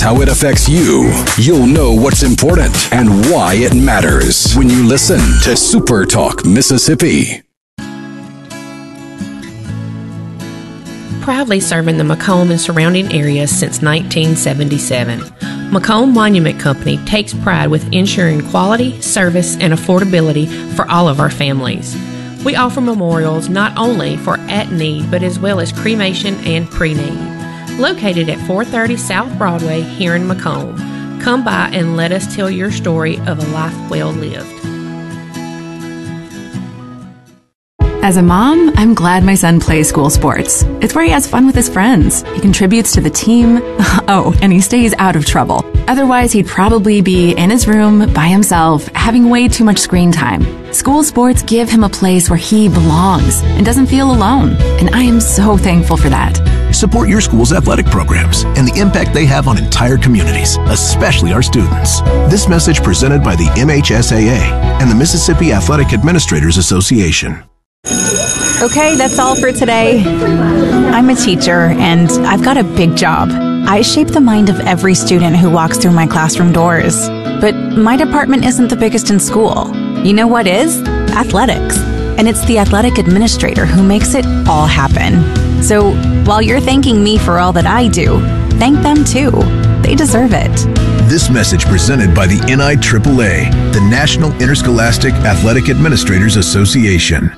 how it affects you. You'll know what's important and why it matters when you listen to Super Talk Mississippi. Proudly serving the Macomb and surrounding areas since 1977. Macomb Monument Company takes pride with ensuring quality, service, and affordability for all of our families. We offer memorials not only for at-need, but as well as cremation and pre-need. Located at 430 South Broadway here in Macomb. Come by and let us tell your story of a life well lived. As a mom, I'm glad my son plays school sports. It's where he has fun with his friends. He contributes to the team. Oh, and he stays out of trouble. Otherwise, he'd probably be in his room by himself, having way too much screen time. School sports give him a place where he belongs and doesn't feel alone. And I am so thankful for that. Support your school's athletic programs and the impact they have on entire communities, especially our students. This message presented by the MHSAA and the Mississippi Athletic Administrators Association. Okay, that's all for today. I'm a teacher, and I've got a big job. I shape the mind of every student who walks through my classroom doors. But my department isn't the biggest in school. You know what is? Athletics. And it's the athletic administrator who makes it all happen. So while you're thanking me for all that I do, thank them too. They deserve it. This message presented by the NIAAA, the National Interscholastic Athletic Administrators Association.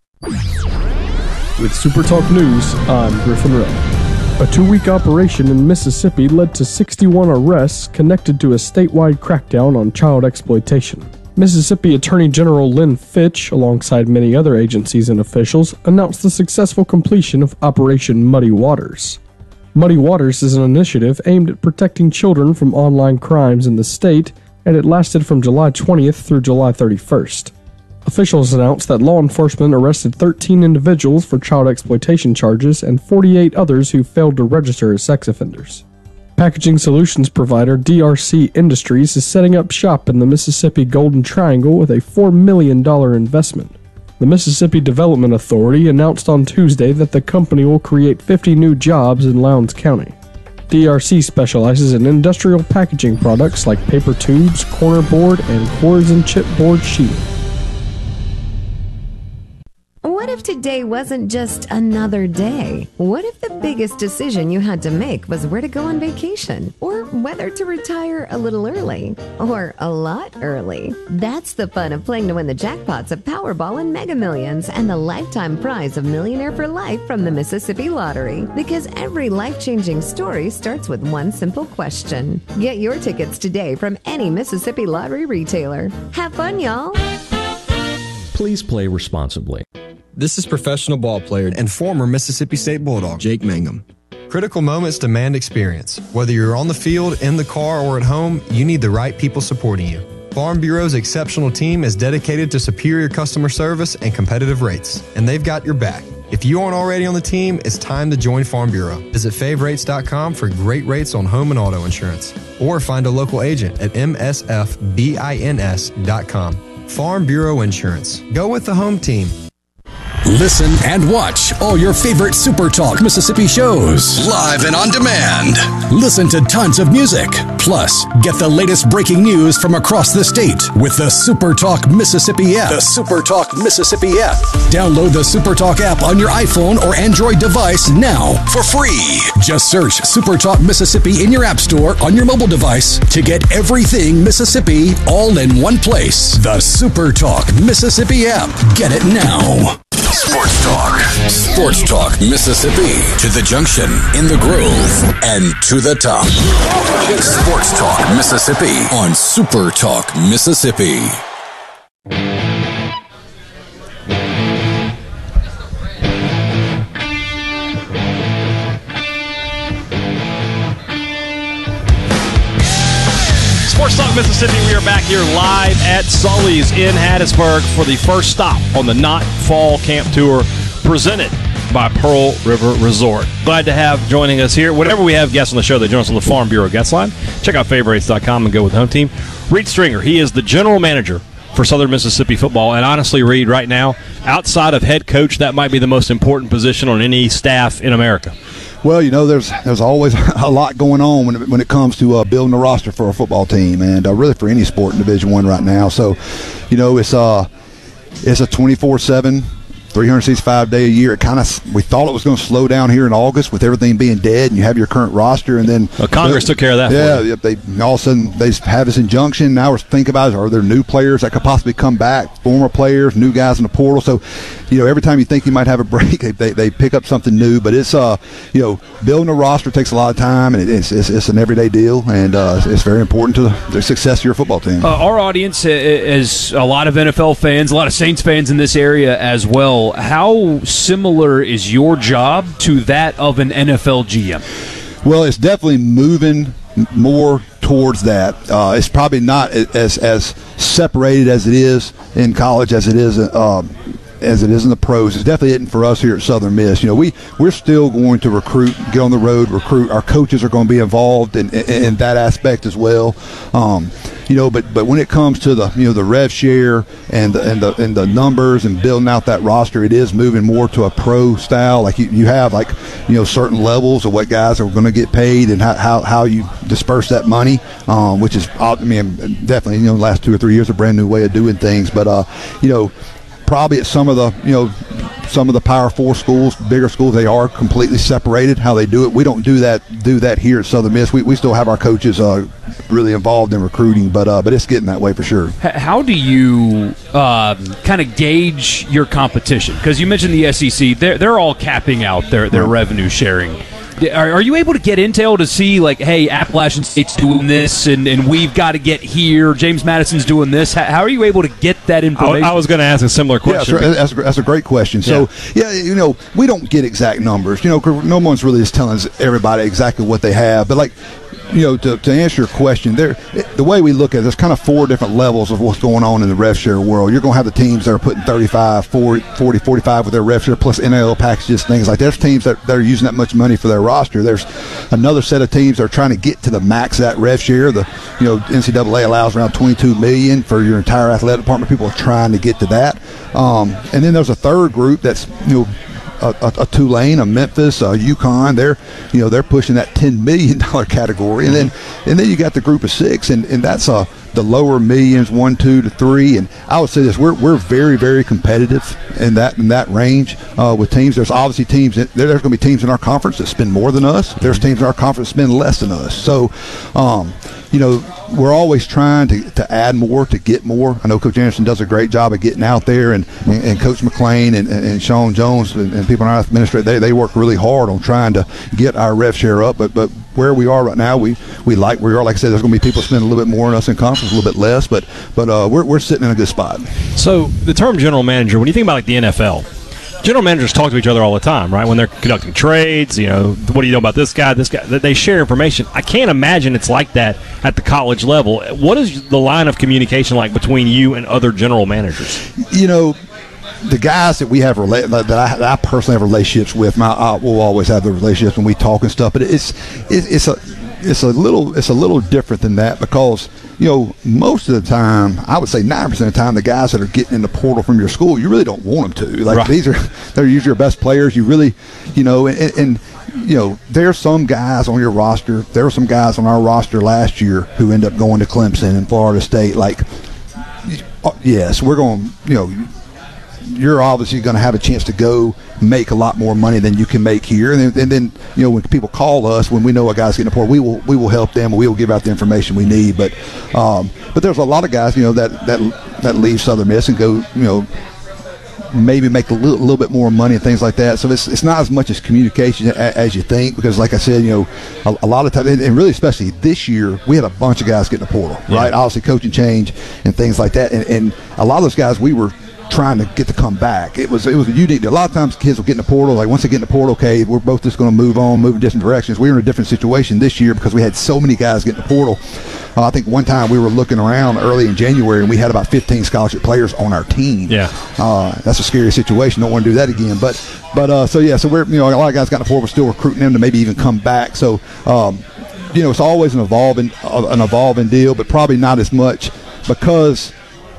With Super Talk News, I'm Griffin Rowe. A 2-week operation in Mississippi led to 61 arrests connected to a statewide crackdown on child exploitation. Mississippi Attorney General Lynn Fitch, alongside many other agencies and officials, announced the successful completion of Operation Muddy Waters. Muddy Waters is an initiative aimed at protecting children from online crimes in the state, and it lasted from July 20th through July 31st. Officials announced that law enforcement arrested 13 individuals for child exploitation charges and 48 others who failed to register as sex offenders. Packaging solutions provider DRC Industries is setting up shop in the Mississippi Golden Triangle with a $4 million investment. The Mississippi Development Authority announced on Tuesday that the company will create 50 new jobs in Lowndes County. DRC specializes in industrial packaging products like paper tubes, corner board, and cores and chipboard sheeting. What if today wasn't just another day? What if the biggest decision you had to make was where to go on vacation? Or whether to retire a little early? Or a lot early? That's the fun of playing to win the jackpots of Powerball and Mega Millions and the lifetime prize of Millionaire for Life from the Mississippi Lottery. Because every life-changing story starts with one simple question. Get your tickets today from any Mississippi Lottery retailer. Have fun, y'all! Please play responsibly. This is professional ball player and former Mississippi State Bulldog, Jake Mangum. Critical moments demand experience. Whether you're on the field, in the car, or at home, you need the right people supporting you. Farm Bureau's exceptional team is dedicated to superior customer service and competitive rates, and they've got your back. If you aren't already on the team, it's time to join Farm Bureau. Visit favrates.com for great rates on home and auto insurance, or find a local agent at msfbins.com. Farm Bureau Insurance. Go with the home team. Listen and watch all your favorite Super Talk Mississippi shows live and on demand. Listen to tons of music. Plus, get the latest breaking news from across the state with the Super Talk Mississippi app. The Super Talk Mississippi app. Download the Super Talk app on your iPhone or Android device now for free. Just search Super Talk Mississippi in your app store on your mobile device to get everything Mississippi all in one place. The Super Talk Mississippi app. Get it now. Sports Talk Mississippi, to the junction, in the groove, and to the top. Sports Talk Mississippi on Super Talk Mississippi. Sports Talk Mississippi, we are back here live at Sully's in Hattiesburg for the first stop on the Knott Fall Camp Tour presented by Pearl River Resort. Glad to have joining us here. Whenever we have guests on the show, they join us on the Farm Bureau guest line. Check out favorites.com and go with the home team. Reed Stringer, he is the general manager for Southern Mississippi football. And honestly, Reed, right now, outside of head coach, that might be the most important position on any staff in America. Well, there's always a lot going on when it comes to building a roster for a football team, and really for any sport in Division I right now. So, it's a 24/7. 365 day a year. We thought it was going to slow down here in August with everything being dead, and you have your current roster, and then Congress took care of that. Yeah, they all of a sudden they have this injunction. Now we're thinking about are there new players that could possibly come back, former players, new guys in the portal. So, every time you think you might have a break, they pick up something new. But it's building a roster takes a lot of time, and it's an everyday deal, and it's very important to the success of your football team. Our audience is a lot of NFL fans, a lot of Saints fans in this area as well. How similar is your job to that of an NFL GM? Well, it's definitely moving more towards that. It's probably not as separated as it is in college as it is in the pros. It's definitely isn't for us here at Southern Miss. We're still going to recruit, get on the road, recruit. Our coaches are going to be involved in that aspect as well. But when it comes to the rev share and the numbers and building out that roster, it is moving more to a pro style. Like you have certain levels of what guys are going to get paid and how you disperse that money, which is definitely the last 2 or 3 years a brand new way of doing things. But probably at some of the Power 4 schools, bigger schools, they are completely separated how they do it. We don't do that here at Southern Miss. We still have our coaches really involved in recruiting, but it's getting that way for sure. How do you kind of gauge your competition? Because you mentioned the SEC, they're all capping out their revenue sharing. Are you able to get intel to see, like, hey, Appalachian State's doing this, and we've got to get here, James Madison's doing this? How are you able to get that information? I was going to ask a similar question. Yeah, that's a great question. So, we don't get exact numbers. No one's really just telling everybody exactly what they have. But, to answer your question, the way we look at it, there's kind of 4 different levels of what's going on in the rev share world. You're going to have the teams that are putting 35, 40, 45 with their rev share, plus NIL packages, things like that. There's teams that are using that much money for their roster. There's another set of teams that are trying to get to the max of that rev share. The NCAA allows around $22 million for your entire athletic department. People are trying to get to that. And then there's a third group that's a Tulane, a Memphis, a UConn. They're pushing that $10 million category, and then you got the group of 6, and that's the lower millions, 1, 2 to 3. And I would say this: we're very, very competitive in that range with teams. There's obviously teams. There's going to be teams in our conference that spend more than us. There's teams in our conference that spend less than us. So, we're always trying to add more, to get more. I know Coach Anderson does a great job of getting out there, and Coach McClain and Sean Jones and people in our administration, they work really hard on trying to get our rev share up. But where we are right now, we like where we are. Like I said, there's going to be people spending a little bit more than us in conference, a little bit less, but we're sitting in a good spot. So the term general manager, when you think about like the NFL, general managers talk to each other all the time, right? When they're conducting trades, what do you know about this guy? They share information. I can't imagine it's like that at the college level. What is the line of communication like between you and other general managers? The guys that we have that I personally have relationships with, we'll always have the relationships when we talk and stuff. But it's a little different than that, because most of the time, I would say 9% of the time, the guys that are getting in the portal from your school, you really don't want them to. Like, right. They're usually your best players. You really, there's some guys on your roster. There were some guys on our roster last year who end up going to Clemson and Florida State. Like, yes, we're going, you're obviously going to have a chance to go make a lot more money than you can make here, and then when people call us, when we know a guy's getting a portal, we will help them, and we will give out the information we need. But there's a lot of guys that leave Southern Miss and go maybe make a little bit more money and things like that. So it's not as much as communication as you think, because like I said, a lot of times, and really especially this year, we had a bunch of guys getting a portal, right? Obviously coaching change and things like that, and a lot of those guys we were trying to get to come back. It was unique. A lot of times kids will get in the portal, like once they get in the portal, okay, we're both just going to move in different directions. We were in a different situation this year because we had so many guys get in the portal. I think one time we were looking around early in January and we had about 15 scholarship players on our team. Yeah. That's a scary situation. Don't want to do that again. But so we're, a lot of guys got in the portal. We're still recruiting them to maybe even come back. So, it's always an evolving deal, but probably not as much, because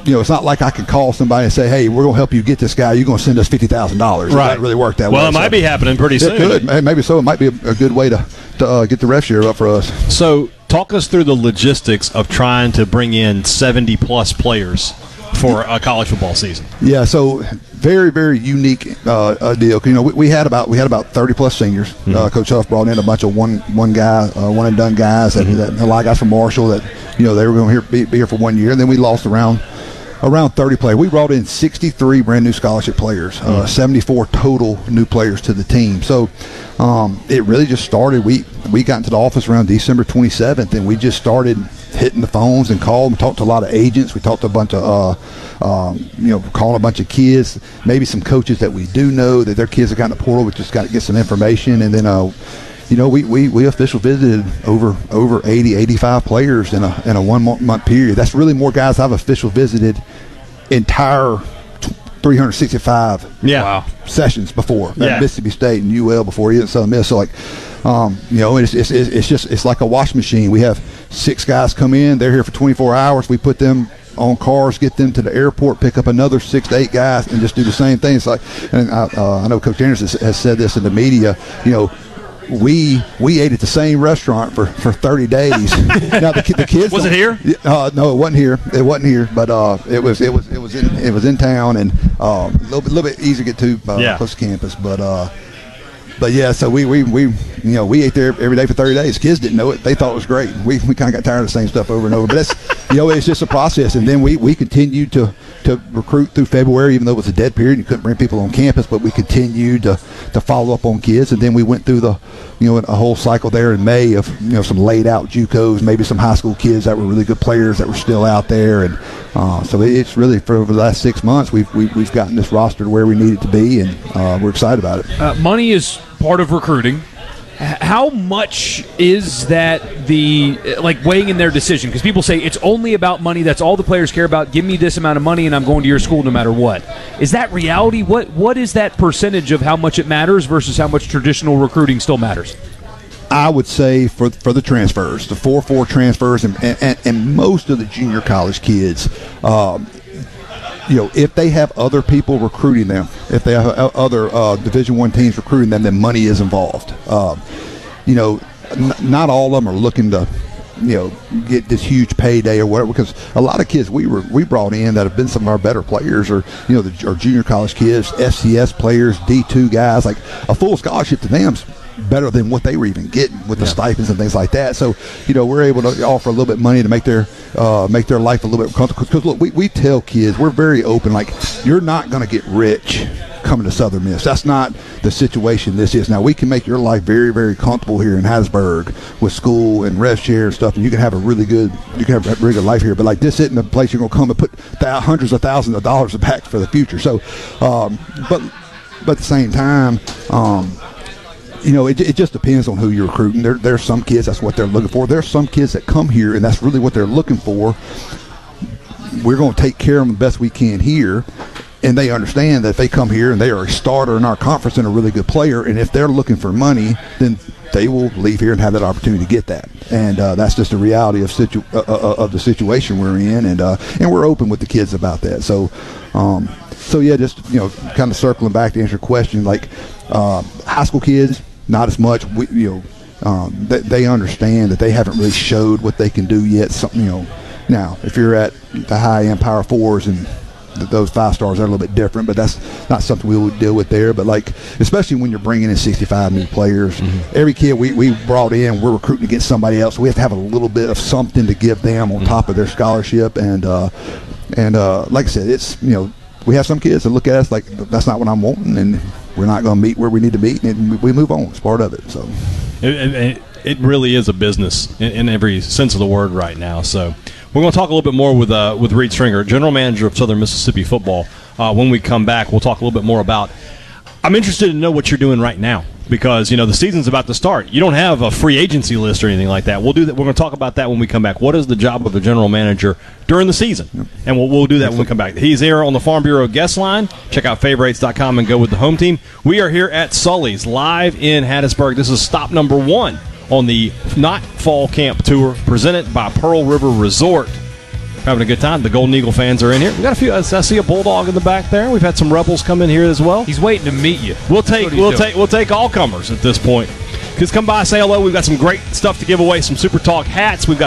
it's not like I can call somebody and say, hey, we're going to help you get this guy. You're going to send us $50,000. Right. It doesn't really work that way. Well, it might be happening pretty soon. It could. Maybe so. It might be a good way to get the ref share up for us. So talk us through the logistics of trying to bring in 70-plus players for a college football season. Yeah, so very, very unique deal. We had about 30-plus seniors. Coach Huff brought in a bunch of one and done guys. That a lot of guys from Marshall that they were going to be here for 1 year, and then we lost around 30 players. We brought in 63 brand new scholarship players, 74 total new players to the team. So it really just started. We got into the office around December 27th, and we just started hitting the phones and called. We talked to a lot of agents. We talked to a bunch of calling a bunch of kids, maybe some coaches that we do know that their kids have gotten the portal. We just got to get some information, and then we official visited over 80, 85 players in a 1 month period. That's really more guys I've official visited entire 365 sessions before at Mississippi State and UL before he didn't Southern Miss. So it's like a wash machine. We have 6 guys come in. They're here for 24 hours. We put them on cars, get them to the airport, pick up another 6 to 8 guys, and just do the same thing. It's like, and I know Coach Anderson has said this in the media. We ate at the same restaurant for 30 days. Now the kids was it here? No, it wasn't here. It wasn't here, but it was in town, and a little bit easier to get to close to campus. But yeah, so we ate there every day for 30 days. Kids didn't know it; they thought it was great. We kind of got tired of the same stuff over and over. But that's it's just a process. And then we continued to recruit through February, even though it was a dead period. You couldn't bring people on campus, but we continued to follow up on kids. And then we went through a whole cycle there in May of some laid out JUCOs, maybe some high school kids that were really good players that were still out there. And so it's really for over the last 6 months we've gotten this roster to where we need it to be, and we're excited about it. Money is part of recruiting. How much is that weighing in their decision? Because people say it's only about money. That's all the players care about. Give me this amount of money, and I'm going to your school no matter what. Is that reality? What is that percentage of how much it matters versus how much traditional recruiting still matters? I would say for the transfers, the 4-4 transfers, and most of the junior college kids. If they have other people recruiting them, if they have other Division I teams recruiting them, then money is involved. Not all of them are looking to, get this huge payday or whatever. Because a lot of kids we brought in that have been some of our better players, or our junior college kids, FCS players, D2 guys, like a full scholarship to them's better than what they were even getting with the stipends and things like that. So, we're able to offer a little bit of money to make their life a little bit comfortable. Because look, we tell kids, we're very open. Like, you're not going to get rich coming to Southern Miss. That's not the situation this is. Now, we can make your life very, very comfortable here in Hattiesburg with school and rev share and stuff, and you can have a really good life here. But like, this isn't a place you're going to come and put hundreds of thousands of dollars back for the future. So, but at the same time, it just depends on who you're recruiting. There's some kids, that's what they're looking for. There's some kids that come here, and that's really what they're looking for. We're going to take care of them the best we can here, and they understand that if they come here and they are a starter in our conference and a really good player, and if they're looking for money, then they will leave here and have that opportunity to get that. And that's just the reality of the situation we're in, and we're open with the kids about that. So just kind of circling back to answer your question, like high school kids, not as much. They understand that they haven't really showed what they can do yet. Now if you're at the high end Power 4s and those 5 stars are a little bit different, but that's not something we would deal with there. But like, especially when you're bringing in 65 new players, every kid we brought in, we're recruiting against somebody else. So we have to have a little bit of something to give them on top of their scholarship. And like I said, it's we have some kids that look at us like, that's not what I'm wanting, and we're not going to meet where we need to meet, and we move on. It's part of it. So it really is a business in every sense of the word right now. So we're going to talk a little bit more with Reed Stringer, General Manager of Southern Mississippi Football. When we come back, we'll talk a little bit more about – I'm interested to know what you're doing right now, because, the season's about to start. You don't have a free agency list or anything like that. We'll do that. We're going to talk about that when we come back. What is the job of a general manager during the season? Yep. And we'll do that when we come back. He's here on the Farm Bureau guest line. Check out favorites.com and go with the home team. We are here at Sully's live in Hattiesburg. This is stop number 1 on the Not Fall Camp Tour presented by Pearl River Resort. having a good time. The Golden Eagle fans are in here. We got a few. I see a Bulldog in the back there. We've had some Rebels come in here as well. He's waiting to meet you. We'll take all comers at this point. Just come by, say hello. We've got some great stuff to give away. Some Super Talk hats. We've got